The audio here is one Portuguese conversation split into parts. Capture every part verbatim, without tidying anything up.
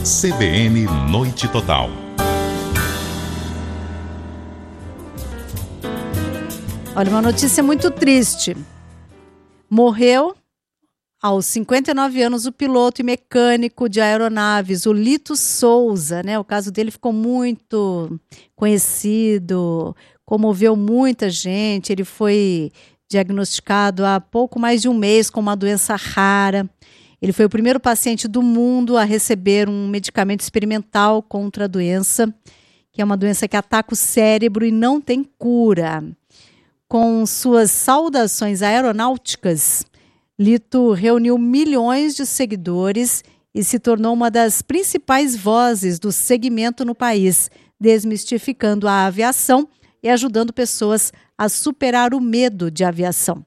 C B N Noite Total. Olha, uma notícia muito triste. Morreu aos cinquenta e nove anos o piloto e mecânico de aeronaves, o Lito Souza, né? O caso dele ficou muito conhecido, comoveu muita gente. Ele foi diagnosticado há pouco mais de um mês com uma doença rara. Ele foi o primeiro paciente do mundo a receber um medicamento experimental contra a doença, que é uma doença que ataca o cérebro e não tem cura. Com suas saudações aeronáuticas, Lito reuniu milhões de seguidores e se tornou uma das principais vozes do segmento no país, desmistificando a aviação e ajudando pessoas a superar o medo de aviação.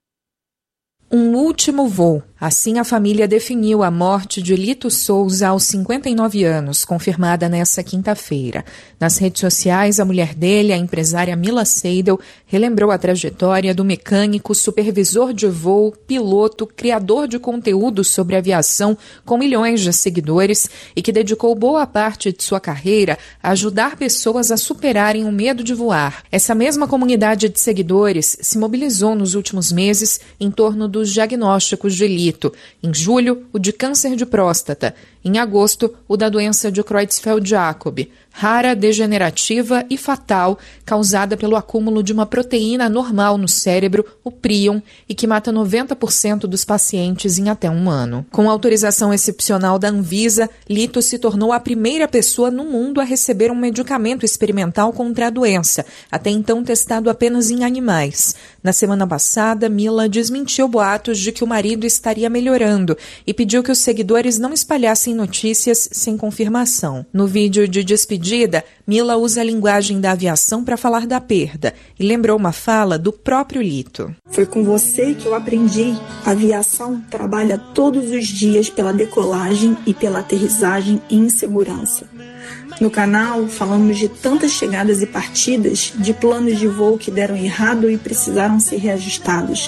Um último voo. Assim a família definiu a morte de Lito Souza aos cinquenta e nove anos, confirmada nesta quinta-feira. Nas redes sociais, a mulher dele, a empresária Mila Seidel, relembrou a trajetória do mecânico, supervisor de voo, piloto, criador de conteúdo sobre aviação com milhões de seguidores e que dedicou boa parte de sua carreira a ajudar pessoas a superarem o medo de voar. Essa mesma comunidade de seguidores se mobilizou nos últimos meses em torno dos diagnósticos de Lito. Em julho, o de câncer de próstata. Em agosto, o da doença de Creutzfeldt-Jakob, rara, degenerativa e fatal, causada pelo acúmulo de uma proteína anormal no cérebro, o prion, e que mata noventa por cento dos pacientes em até um ano. Com autorização excepcional da Anvisa, Lito se tornou a primeira pessoa no mundo a receber um medicamento experimental contra a doença, até então testado apenas em animais. Na semana passada, Mila desmentiu boatos de que o marido estaria melhorando e pediu que os seguidores não espalhassem notícias sem confirmação. No vídeo de despedida, Mila usa a linguagem da aviação para falar da perda e lembrou uma fala do próprio Lito. Foi com você que eu aprendi. A aviação trabalha todos os dias pela decolagem e pela aterrissagem em segurança. No canal, falamos de tantas chegadas e partidas, de planos de voo que deram errado e precisaram ser reajustados.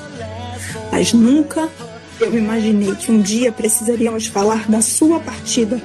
Mas nunca eu imaginei que um dia precisaríamos falar da sua partida.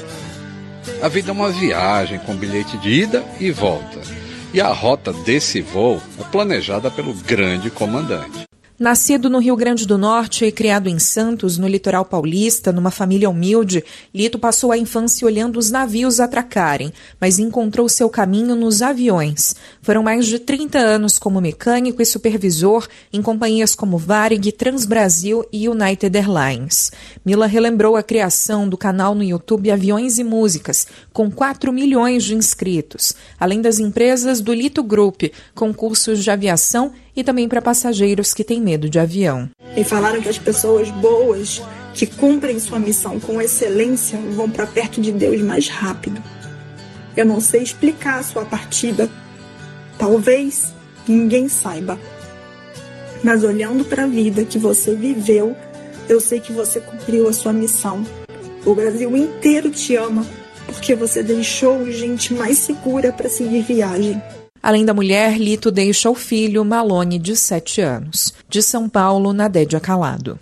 A vida é uma viagem com bilhete de ida e volta. E a rota desse voo é planejada pelo grande comandante. Nascido no Rio Grande do Norte e criado em Santos, no litoral paulista, numa família humilde, Lito passou a infância olhando os navios atracarem, mas encontrou seu caminho nos aviões. Foram mais de trinta anos como mecânico e supervisor em companhias como Varig, Transbrasil e United Airlines. Mila relembrou a criação do canal no YouTube Aviões e Músicas, com quatro milhões de inscritos, além das empresas do Lito Group, com cursos de aviação e também para passageiros que têm medo de avião. E falaram que as pessoas boas, que cumprem sua missão com excelência, vão para perto de Deus mais rápido. Eu não sei explicar a sua partida. Talvez ninguém saiba. Mas olhando para a vida que você viveu, eu sei que você cumpriu a sua missão. O Brasil inteiro te ama, porque você deixou gente mais segura para seguir viagem. Além da mulher, Lito deixa o filho, Malone, de sete anos. De São Paulo, Nadédia Calado.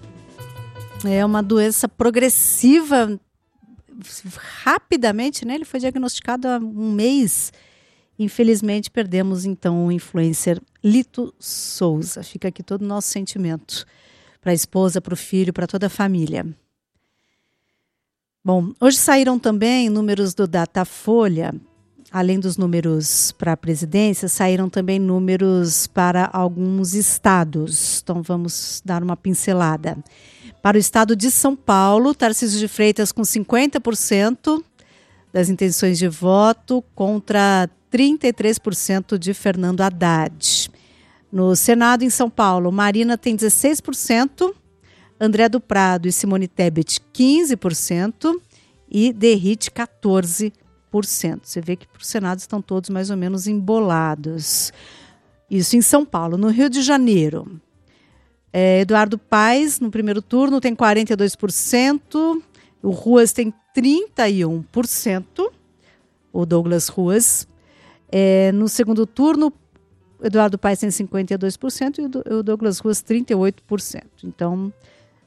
É uma doença progressiva, rapidamente, né? Ele foi diagnosticado há um mês. Infelizmente, perdemos, então, o influencer Lito Souza. Fica aqui todo o nosso sentimento para a esposa, para o filho, para toda a família. Bom, hoje saíram também números do Datafolha. Além dos números para a presidência, saíram também números para alguns estados. Então, vamos dar uma pincelada. Para o estado de São Paulo, Tarcísio de Freitas com cinquenta por cento das intenções de voto contra trinta e três por cento de Fernando Haddad. No Senado, em São Paulo, Marina tem dezesseis por cento, André do Prado e Simone Tebet quinze por cento e Derrite quatorze por cento. Você vê que para o Senado estão todos mais ou menos embolados. Isso em São Paulo. No Rio de Janeiro, é, Eduardo Paes, no primeiro turno, tem quarenta e dois por cento. O Ruas tem trinta e um por cento. O Douglas Ruas. É, no segundo turno, Eduardo Paes tem cinquenta e dois por cento e o Douglas Ruas trinta e oito por cento. Então,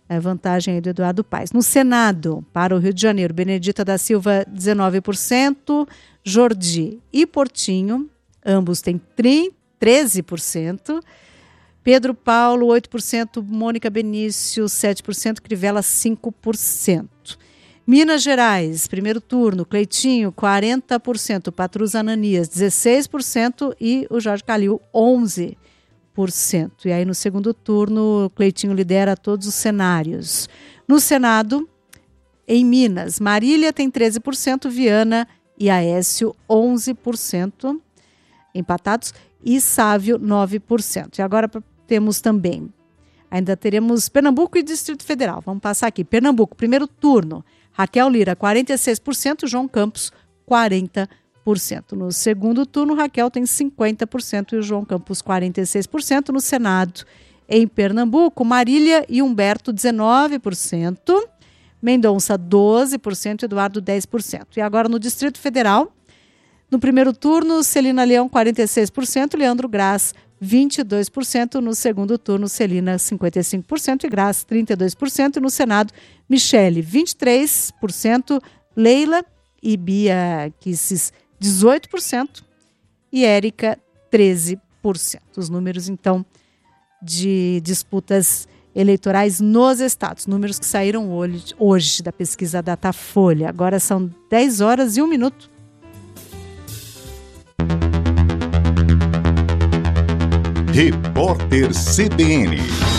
É vantagem aí do Eduardo Paes. No Senado, para o Rio de Janeiro, Benedita da Silva, dezenove por cento, Jordi e Portinho, ambos têm treze por cento, Pedro Paulo, oito por cento, Mônica Benício, sete por cento, Crivella, cinco por cento. Minas Gerais, primeiro turno, Cleitinho, quarenta por cento, Patrus Ananias, dezesseis por cento e o Jorge Calil, onze por cento. E aí no segundo turno, Cleitinho lidera todos os cenários. No Senado, em Minas, Marília tem treze por cento, Viana e Aécio, onze por cento, empatados, e Sávio, nove por cento. E agora temos também, ainda teremos Pernambuco e Distrito Federal. Vamos passar aqui. Pernambuco, primeiro turno, Raquel Lira, quarenta e seis por cento, João Campos, quarenta por cento. No segundo turno, Raquel tem cinquenta por cento e o João Campos, quarenta e seis por cento. No Senado, em Pernambuco, Marília e Humberto, dezenove por cento. Mendonça, doze por cento, Eduardo, dez por cento. E agora no Distrito Federal, no primeiro turno, Celina Leão, quarenta e seis por cento, Leandro Graz, vinte e dois por cento. No segundo turno, Celina, cinquenta e cinco por cento e Graz, trinta e dois por cento. E no Senado, Michele, vinte e três por cento, Leila e Bia Kisses, dezoito por cento e Érica, treze por cento. Os números, então, de disputas eleitorais nos estados, números que saíram hoje, hoje da pesquisa Datafolha. Agora são dez horas e um minuto. Repórter C B N.